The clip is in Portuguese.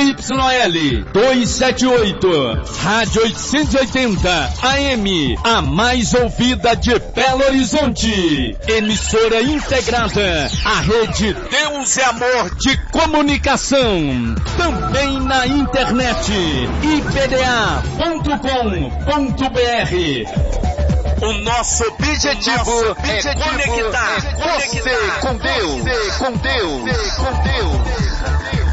ZYL 278, Rádio 880 AM, a mais ouvida de Belo Horizonte. Emissora integrada à rede Deus é Amor de Comunicação. Também na internet, ipda.com.br. O nosso objetivo é conectar você com Deus.